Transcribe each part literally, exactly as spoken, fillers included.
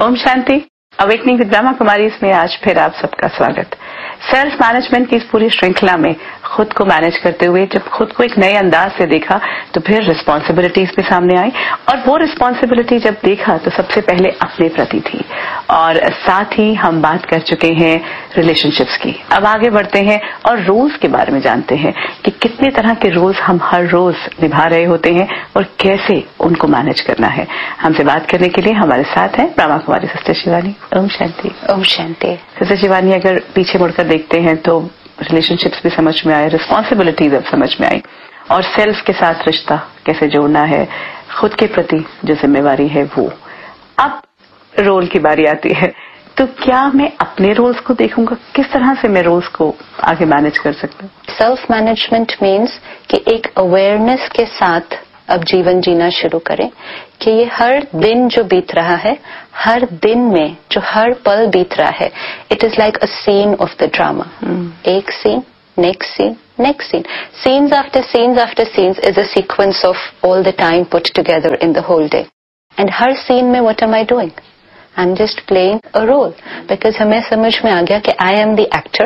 Om Shanti. Awakening with Brahma Kumari इसमें आज फिर आप सबका स्वागत। सेल्फ मैनेजमेंट की इस पूरी श्रृंखला में खुद को मैनेज करते हुए जब खुद को एक नए अंदाज से देखा तो फिर रिस्पॉन्सिबिलिटीज भी सामने आई, और वो रिस्पॉन्सिबिलिटी जब देखा तो सबसे पहले अपने प्रति थी, और साथ ही हम बात कर चुके हैं रिलेशनशिप्स की। अब आगे बढ़ते हैं और रोल्स के बारे में जानते हैं कि कितने तरह के रोल्स हम हर रोज निभा रहे होते हैं और कैसे उनको मैनेज करना है। हमसे बात करने के लिए हमारे साथ हैं ब्रह्मा कुमारी सिस्टर शिवानी। ओम शांति। ओम शांति। सिस्टर शिवानी, अगर पीछे मुड़कर देखते हैं तो रिलेशनशिप्स भी समझ में आए, रिस्पॉन्सिबिलिटीज अब समझ में आई, और सेल्फ के साथ रिश्ता कैसे जोड़ना है, खुद के प्रति जो जिम्मेवारी है वो। अब रोल की बारी आती है, तो क्या मैं अपने रोल्स को देखूंगा, किस तरह से मैं रोल्स को आगे मैनेज कर सकता हूँ? सेल्फ मैनेजमेंट मीन्स कि एक अवेयरनेस के साथ अब जीवन जीना शुरू करें कि ये हर दिन जो बीत रहा है, हर दिन में जो हर पल बीत रहा है, it is like a scene of the drama. एक scene, next scene, next scene, scenes after scenes after scenes is a sequence of all the time put together in the whole day. And her scene में what am I doing? I'm just playing a role because हमें समझ में आ गया कि I am the actor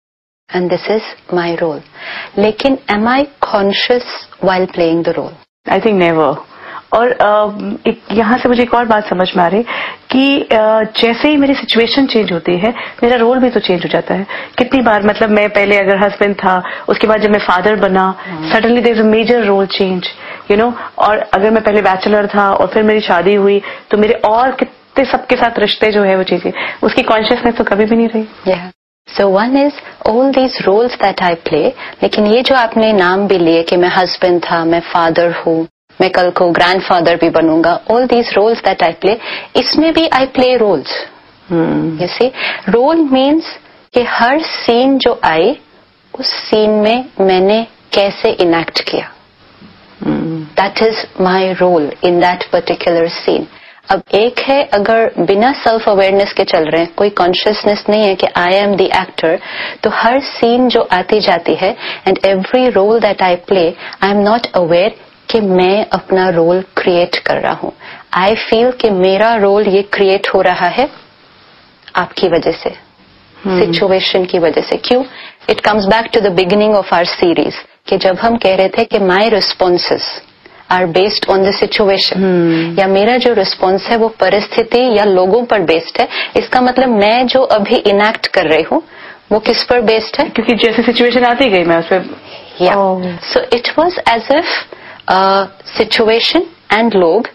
and this is my role. लेकिन am I conscious while playing the role? I think never. और uh, एक यहाँ से मुझे एक और बात समझ में आ रही कि uh, जैसे ही मेरी सिचुएशन चेंज होती है मेरा रोल भी तो चेंज हो जाता है। कितनी बार, मतलब मैं पहले अगर हस्बैंड था, उसके बाद जब मैं फादर बना, suddenly there is a major role change, you know. और अगर मैं पहले बैचलर था और फिर मेरी शादी हुई तो मेरे और कितने सबके साथ रिश्ते जो है वो चीजें, उसकी कॉन्शियसनेस तो कभी भी नहीं रही। yeah. So one is all these roles that I play, लेकिन ये जो आपने नाम भी लिए कि मैं हस्बैंड था, मैं फादर हूँ, मैं कल को ग्रैंडफादर भी बनूंगा, all these roles that I play, इसमें भी I play roles. hmm. You see, role means कि हर सीन जो आए उस सीन में मैंने कैसे इनैक्ट किया। hmm. That is my role in that particular scene. अब एक है अगर बिना सेल्फ अवेयरनेस के चल रहे हैं, कोई कॉन्शियसनेस नहीं है कि आई एम द एक्टर, तो हर सीन जो आती जाती है and every role that I play, I am not aware कि मैं अपना रोल क्रिएट कर रहा हूँ। आई फील कि मेरा रोल ये क्रिएट हो रहा है आपकी वजह से, सिचुएशन hmm. की वजह से। क्यों? It comes back to the beginning of our series कि जब हम कह रहे थे कि माई responses are based on the situation, या मेरा जो रिस्पॉन्स है वो परिस्थिति या लोगों पर बेस्ड है। इसका मतलब मैं जो अभी इनैक्ट कर रही हूँ वो किस पर बेस्ड है? क्योंकि जैसे सिचुएशन आती गई मैं उस पर। So it was as if situation and लोग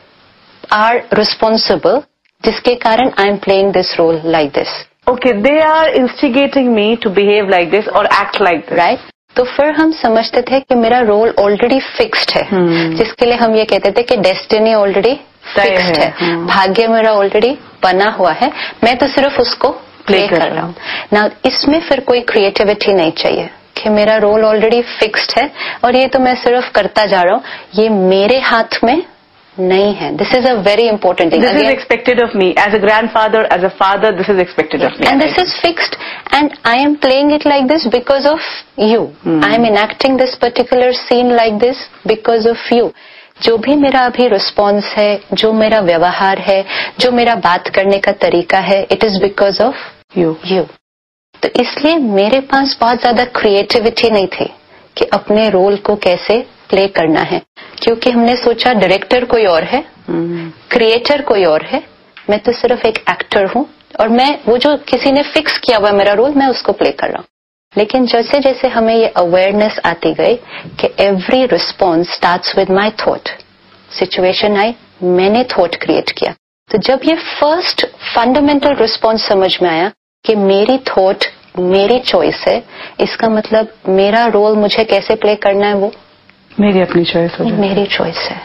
आर रिस्पॉन्सिबल, जिसके कारण I am playing this role like this. Okay, they are instigating me to behave like this और एक्ट लाइक दिस, राइट? तो फिर हम समझते थे कि मेरा रोल ऑलरेडी फिक्स्ड है, hmm. जिसके लिए हम ये कहते थे कि डेस्टिनी ऑलरेडी फिक्स्ड है, hmm. भाग्य मेरा ऑलरेडी बना हुआ है, मैं तो सिर्फ उसको प्ले कर रहा हूँ ना। इसमें फिर कोई क्रिएटिविटी नहीं चाहिए कि मेरा रोल ऑलरेडी फिक्स्ड है और ये तो मैं सिर्फ करता जा रहा हूँ, ये मेरे हाथ में नहीं है। This is a very important thing. This is expected of me as a grandfather, as a father, this is expected of me and this is fixed and I am playing it like this because of you. I am इनैक्टिंग this particular scene like this because of you. जो भी मेरा अभी response है, जो मेरा व्यवहार है, जो मेरा बात करने का तरीका है, it is because of you you तो इसलिए मेरे पास बहुत ज्यादा क्रिएटिविटी नहीं थी कि अपने रोल को कैसे प्ले करना है, क्योंकि हमने सोचा डायरेक्टर कोई और है, क्रिएटर hmm. कोई और है, मैं तो सिर्फ एक एक्टर हूँ और मैं वो जो किसी ने फिक्स किया हुआ मेरा रोल, मैं उसको प्ले कर रहा हूँ। लेकिन जैसे जैसे हमें ये अवेयरनेस आती गई कि every response starts with my thought, situation आई, मैंने थॉट क्रिएट किया, तो जब ये फर्स्ट फंडामेंटल रिस्पॉन्स समझ में आया कि मेरी थॉट मेरी चॉइस है, इसका मतलब मेरा रोल मुझे कैसे प्ले करना है वो मेरी अपनी चॉइस है, मेरी चॉइस है।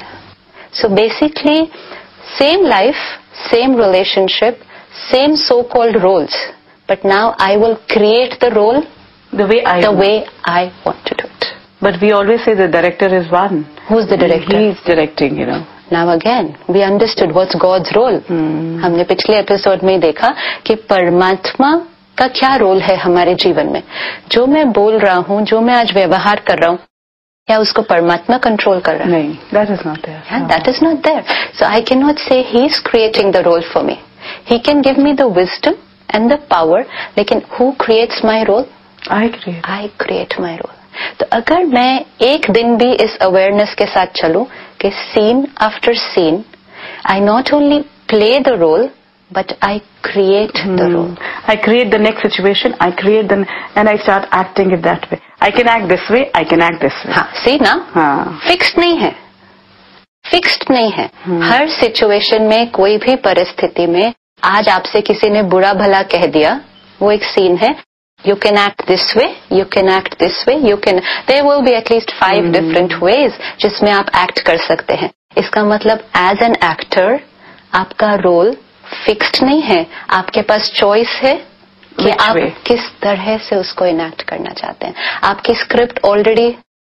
So basically same life, same relationship, same so called roles, but now I will create the role the way I the way I want to do it. But we always say the director is one. Who's the director? He is directing, you know. Now again, we understood what's God's role. Hmm. हमने पिछले episode में देखा कि परमात्मा का क्या role है हमारे जीवन में। जो मैं बोल रहा हूँ, जो मैं आज व्यवहार कर रहा हूँ, क्या उसको परमात्मा कंट्रोल कर रहा है? नहीं, that is not there. Yeah, that is not there. So I cannot say he is creating the role for me. He can give me the wisdom and the power, लेकिन who creates my role? I create I create my role. तो अगर मैं एक दिन भी इस awareness के साथ चलूं कि scene after scene I not only play the role but I create the Hmm. role. I create the next situation. I create the and I start acting it that way. I can act this way. I can act this way. हाँ, see ना, हाँ. Fixed नहीं है, fixed नहीं है. Hmm. हर situation में, कोई भी परिस्थिति में, आज आपसे किसी ने बुरा भला कह दिया, वो एक सीन है. You can act this way, you can act this way, you can. There will be at least five hmm. different ways जिसमें आप एक्ट कर सकते हैं. इसका मतलब एज एन एक्टर आपका रोल फिक्स्ड नहीं है. आपके पास चॉइस है कि आप किस तरह से उसको इनैक्ट करना चाहते हैं. आपकी स्क्रिप्ट ऑलरेडी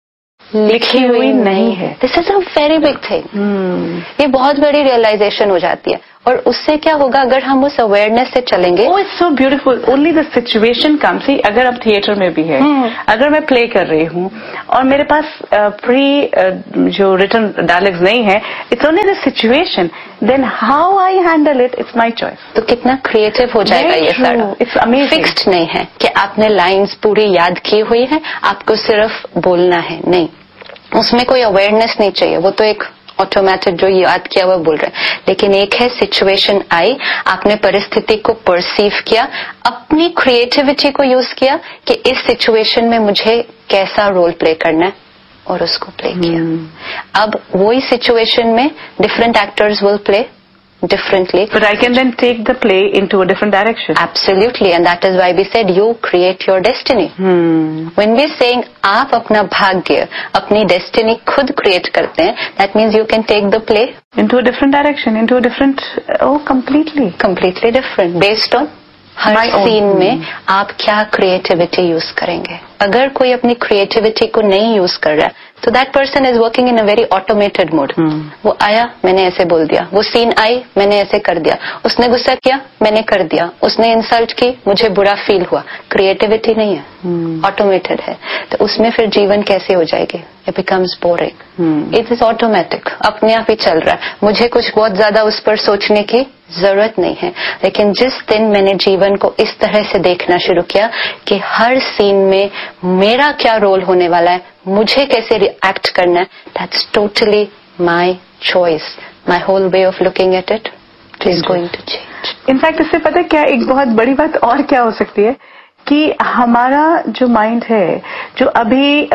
लिखी हुई नहीं है. This is a very big thing. ये बहुत बड़ी रियलाइजेशन हो जाती है. और उससे क्या होगा अगर हम उस अवेयरनेस से चलेंगे? Oh, it's so beautiful. Only the situation comes. See, अगर अब थिएटर में भी है, hmm. अगर मैं प्ले कर रही हूँ और मेरे पास प्री uh, uh, जो रिटन डायलॉग्स नहीं है, it's only the situation. Then how I handle it, it's my choice. तो कितना क्रिएटिव हो जाएगा ये सारा. It's amazing. फिक्स्ड नहीं है कि आपने लाइंस पूरी याद की हुई है, आपको सिर्फ बोलना है. नहीं, उसमें कोई अवेयरनेस नहीं चाहिए. वो तो एक ऑटोमेटिक जो याद किया हुआ बोल रहे हैं. लेकिन एक है सिचुएशन आई, आपने परिस्थिति को परसीव किया, अपनी क्रिएटिविटी को यूज किया कि इस सिचुएशन में मुझे कैसा रोल प्ले करना है, और उसको प्ले किया. hmm. अब वही सिचुएशन में different actors will play differently. But I can then take the play into a different direction. Absolutely, and that is why we said you create your destiny. Hmm. When we're saying आप अपना भाग्य, अपनी destiny खुद create करते हैं, that means you can take the play into a different direction, into a different, oh, completely, completely different, based on her scene में आप क्या क्रिएटिविटी यूज करेंगे. अगर कोई अपनी क्रिएटिविटी को नहीं यूज कर रहा है तो that person is working in a very automated mode. वो आया, मैंने ऐसे बोल दिया. वो सीन आई, मैंने ऐसे कर दिया. उसने गुस्सा किया, मैंने कर दिया. उसने इंसल्ट की, मुझे बुरा फील हुआ. क्रिएटिविटी नहीं है, ऑटोमेटेड hmm. है. तो उसमें फिर जीवन कैसे हो जाएगी? It becomes boring. It is automatic, अपने आप ही चल रहा है. मुझे कुछ बहुत ज्यादा उस पर सोचने की जरूरत नहीं है. लेकिन जिस दिन मैंने जीवन को इस तरह से देखना शुरू किया कि हर सीन में मेरा क्या रोल होने वाला है, मुझे कैसे रिएक्ट करना है, that's totally my choice. My whole way of looking at it is going to change. In fact इससे पता है क्या, एक बहुत बड़ी बात और क्या हो सकती है कि हमारा जो माइंड है, जो अभी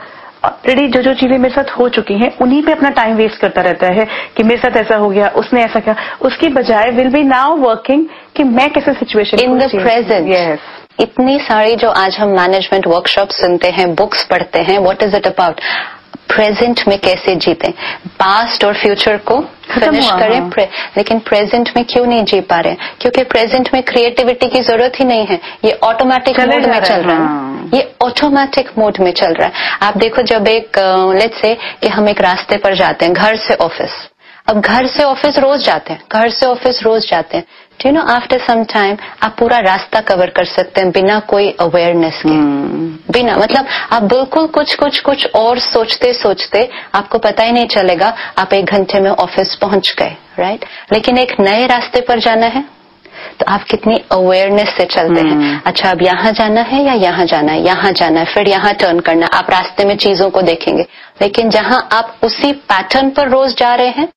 ऑलरेडी जो जो चीजें मेरे साथ हो चुकी हैं, उन्हीं पे अपना टाइम वेस्ट करता रहता है कि मेरे साथ ऐसा हो गया, उसने ऐसा किया. उसकी बजाय विल बी नाउ वर्किंग कि मैं कैसे situation in the present. Yes. इतनी सारी जो आज हम मैनेजमेंट वर्कशॉप सुनते हैं, बुक्स पढ़ते हैं, what is it about? Present में कैसे जीते. पास्ट और फ्यूचर को फिनिश करें, प्रे, लेकिन प्रेजेंट में क्यों नहीं जी पा रहे? क्योंकि प्रेजेंट में क्रिएटिविटी की जरूरत ही नहीं है. ये ऑटोमेटिक मोड में चल रहा है. ये ऑटोमेटिक मोड में चल रहा है. आप देखो, जब एक लेट्स से कि हम एक रास्ते पर जाते हैं घर से ऑफिस. अब घर से ऑफिस रोज जाते हैं, घर से ऑफिस रोज जाते हैं. Do you know, after some time आप पूरा रास्ता कवर कर सकते हैं बिना कोई अवेयरनेस के. hmm. बिना मतलब आप बिल्कुल कुछ कुछ कुछ और सोचते सोचते आपको पता ही नहीं चलेगा, आप एक घंटे में ऑफिस पहुंच गए. राइट. लेकिन एक नए रास्ते पर जाना है तो आप कितनी अवेयरनेस से चलते hmm. हैं. अच्छा, अब यहाँ जाना है या यहाँ जाना है, यहाँ जाना है, फिर यहाँ टर्न करना. आप रास्ते में चीजों को देखेंगे. लेकिन जहां आप उसी पैटर्न पर रोज जा रहे हैं,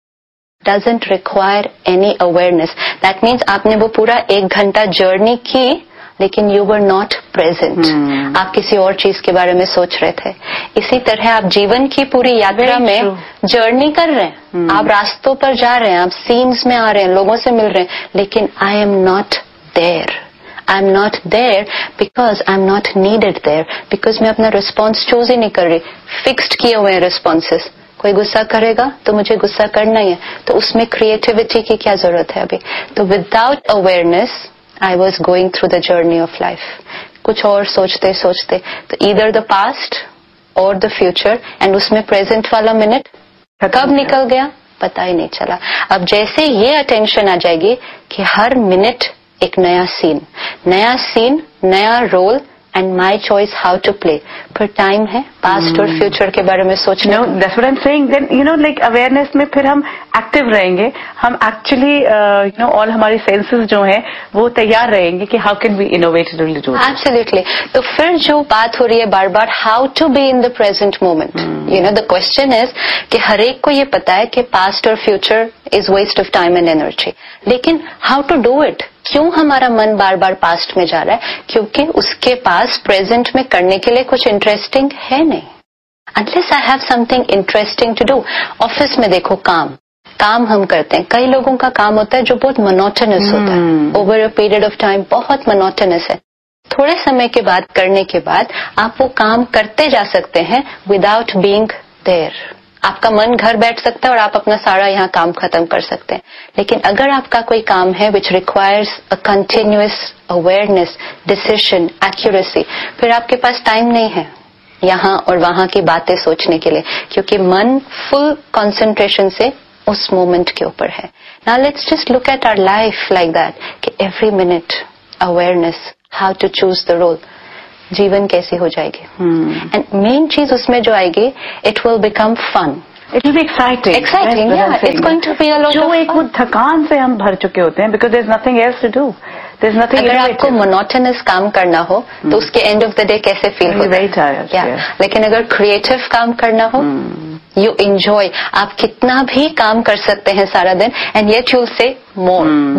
doesn't require any awareness. That means आपने वो पूरा एक घंटा जर्नी की, लेकिन you were not present. hmm. आप किसी और चीज के बारे में सोच रहे थे. इसी तरह आप जीवन की पूरी यात्रा में जर्नी कर रहे हैं. hmm. आप रास्तों पर जा रहे हैं, आप सीन्स में आ रहे हैं, लोगों से मिल रहे हैं, लेकिन I am not there. I am not there because I am not needed there. Because मैं अपना रिस्पॉन्स चूज ही नहीं कर रही. फिक्स्ड किए हुए हैं रिस्पॉन्सेस. कोई गुस्सा करेगा तो मुझे गुस्सा करना ही है, तो उसमें क्रिएटिविटी की क्या जरूरत है अभी? तो without awareness I was going through the journey of life. कुछ और सोचते सोचते तो ईदर द पास्ट और द फ्यूचर, एंड उसमें प्रेजेंट वाला मिनट कब निकल गया पता ही नहीं चला. अब जैसे ये अटेंशन आ जाएगी कि हर मिनट एक नया सीन, नया सीन, नया role, and my choice how to play. फिर टाइम है, पास्ट और फ्यूचर के बारे में सोचने No, that's what I'm saying. Then you know, like awareness में फिर हम एक्टिव रहेंगे, हम एक्चुअली यू नो ऑल हमारी सेंसेस जो हैं वो तैयार रहेंगे कि how can we innovatively do. Absolutely. तो फिर जो बात हो रही है बार बार, how to be in the present moment. You know the question is कि हर एक को ये पता है कि पास्ट और future is waste of time and energy, लेकिन हाउ टू डू इट. क्यों हमारा मन बार बार पास्ट में जा रहा है? क्योंकि उसके पास प्रेजेंट में करने के लिए कुछ इंटरेस्टिंग है नहीं. Unless I have something interesting to do. Office में देखो, काम काम हम करते हैं. कई लोगों का काम होता है जो बहुत मोनोटोनस होता है, over a period of time बहुत मोनोटोनस है. थोड़े समय के बाद करने के बाद आप वो काम करते जा सकते हैं विदाउट बीइंग देयर. आपका मन घर बैठ सकता है और आप अपना सारा यहाँ काम खत्म कर सकते हैं. लेकिन अगर आपका कोई काम है which requires a continuous awareness, decision, accuracy, फिर आपके पास टाइम नहीं है यहाँ और वहां की बातें सोचने के लिए, क्योंकि मन फुल कंसंट्रेशन से उस मोमेंट के ऊपर है. Now let's just look at our life like that कि every minute awareness, how to choose the role. जीवन कैसी हो जाएगी. एंड मेन चीज उसमें जो आएगी, it will become fun. It will be exciting. Exciting, yeah. It's going to be a lot of जो एक वो थकान से हम भर चुके होते हैं, because there's nothing else to do. There's nothing. अगर आपको मोनोटोनस काम करना हो तो उसके एंड ऑफ द डे कैसे फील होता है? tired, yeah. yeah. लेकिन अगर क्रिएटिव काम करना हो, यू एंजॉय. आप कितना भी काम कर सकते हैं सारा दिन, and yet you will say more.